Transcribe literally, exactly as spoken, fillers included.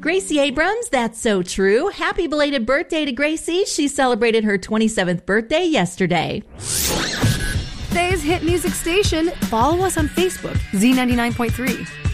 Gracie Abrams, that's so true. Happy belated birthday to Gracie. She celebrated her twenty-seventh birthday yesterday. Today's hit music station. Follow us on Facebook, Z ninety-nine point three.